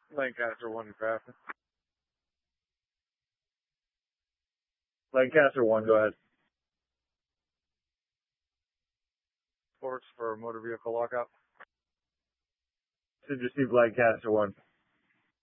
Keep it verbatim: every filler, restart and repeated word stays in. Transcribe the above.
Lancaster one, Crafton. Lancaster one, go ahead. Forks for motor vehicle lockout. Should receive Lancaster one.